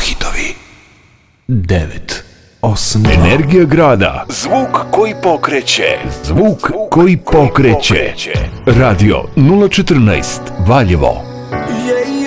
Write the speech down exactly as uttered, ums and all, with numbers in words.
hitovi. devet osam Energija grada. Zvuk koji pokreće. Zvuk koji pokreće. Radio nula četrnaest Valjevo.